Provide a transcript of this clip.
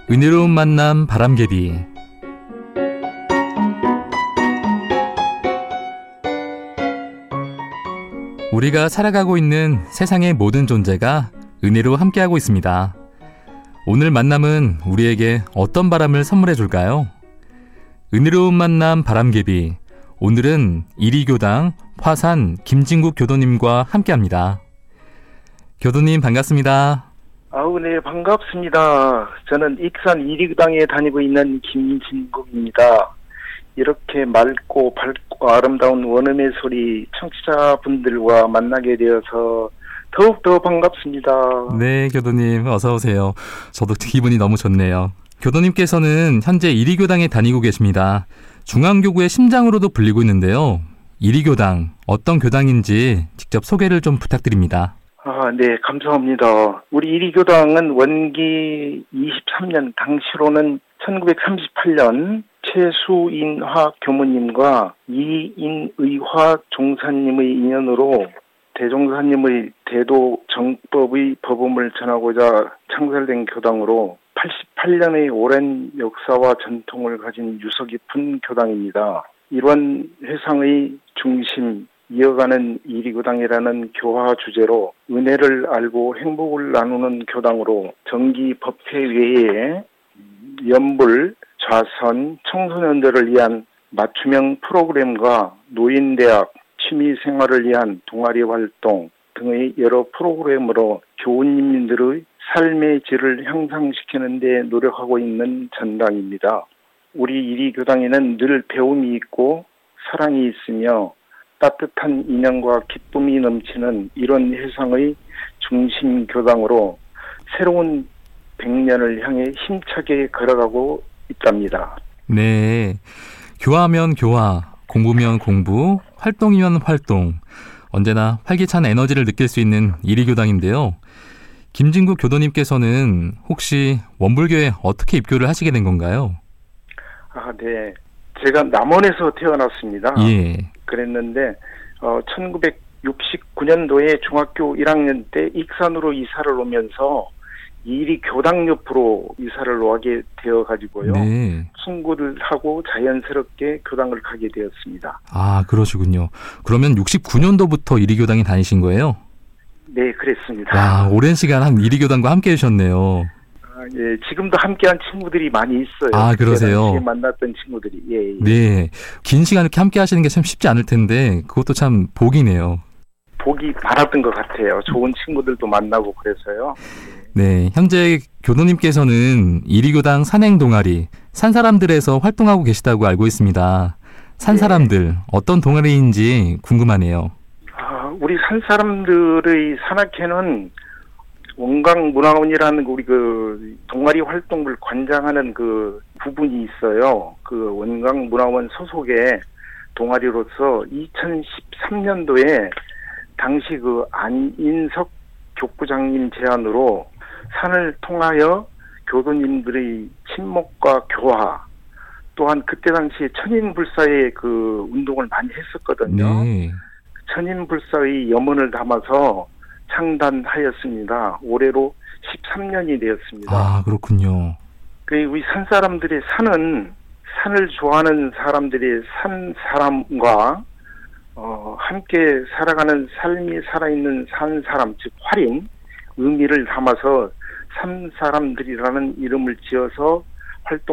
은혜로운 만남 바람개비. 우리가 살아가고 있는 세상의 모든 존재가 은혜로 함께하고 있습니다. 오늘 만남은 우리에게 어떤 바람을 선물해 줄까요? 은혜로운 만남 바람개비. 오늘은 이리교당 화산 김진국 교도님과 함께합니다. 교도님 반갑습니다. 네, 반갑습니다. 저는 익산 이리교당에 다니고 있는 김진국입니다. 이렇게 맑고 밝고 아름다운 원음의 소리 청취자분들과 만나게 되어서 더욱더 반갑습니다. 네, 교도님 어서 오세요. 저도 기분이 너무 좋네요. 교도님께서는 현재 이리교당에 다니고 계십니다. 중앙교구의 심장으로도 불리고 있는데요. 이리교당, 어떤 교당인지 직접 소개를 좀 부탁드립니다. 네, 감사합니다. 우리 이리교당은 원기 23년, 당시로는 1938년 최수인화 교무님과 이인의화 종사님의 인연으로 대종사님의 대도 정법의 법음을 전하고자 창설된 교당으로 88년의 오랜 역사와 전통을 가진 유서 깊은 교당입니다. 이런 회상의 중심, 이어가는 이리교당이라는 교화 주제로 은혜를 알고 행복을 나누는 교당으로 정기 법회 외에 연불, 좌선, 청소년들을 위한 맞춤형 프로그램과 노인대학, 취미생활을 위한 동아리 활동 등의 여러 프로그램으로 교우님들의 삶의 질을 향상시키는 데 노력하고 있는 전당입니다. 우리 이리교당에는 늘 배움이 있고 사랑이 있으며 따뜻한 인연과 기쁨이 넘치는 이런 회상의 중심 교당으로 새로운 100년을 향해 힘차게 걸어가고 있답니다. 네, 교화면 교화, 공부면 공부, 활동이면 활동. 언제나 활기찬 에너지를 느낄 수 있는 이리교당인데요. 김진국 교도님께서는 혹시 원불교에 어떻게 입교를 하시게 된 건가요? 네. 제가 남원에서 태어났습니다. 예. 그랬는데 1969년도에 중학교 1학년 때 익산으로 이사를 오면서 이리교당 옆으로 이사를 오게 되어가지고요. 네. 친구들하고 자연스럽게 교당을 가게 되었습니다. 그러시군요. 그러면 69년도부터 이리교당에 다니신 거예요? 네, 그랬습니다. 와, 오랜 시간 한 이리교당과 함께 해주셨네요. 예, 지금도 함께한 친구들이 많이 있어요. 그러세요? 만났던 친구들이. 예. 네, 긴 시간 이렇게 함께 하시는 게 참 쉽지 않을 텐데 그것도 참 복이네요. 복이 많았던 것 같아요. 좋은 친구들도 만나고 그래서요. 네, 현재 교도님께서는 이리교당 산행 동아리 산사람들에서 활동하고 계시다고 알고 있습니다. 산사람들 어떤 동아리인지 궁금하네요. 우리 산사람들의 산악회는 원광문화원이라는 우리 그 동아리 활동을 관장하는 그 부분이 있어요. 그 원광문화원 소속의 동아리로서 2013년도에 당시 그 안인석 교구장님 제안으로 산을 통하여 교도님들의 친목과 교화, 또한 그때 당시에 천인불사의 그 운동을 많이 했었거든요. 네. 천인불사의 염원을 담아서 창단하였습니다. 올해로 13년이 되었습니다. 그렇군요. 우리 산사람들의 산은 산을 좋아하는 사람들의 산 사람과 함께 살아가는 삶이 살아있는 산 사람, 즉 활인 의미를 담아서 산 사람들이라는 이름을 지어서 활동